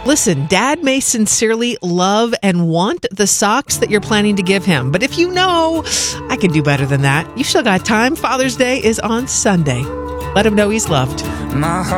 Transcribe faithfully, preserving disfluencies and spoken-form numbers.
Listen, Dad may sincerely love and want the socks that you're planning to give him. But if you know, I can do better than that, you still got time. Father's Day is on Sunday. Let him know he's loved. My heart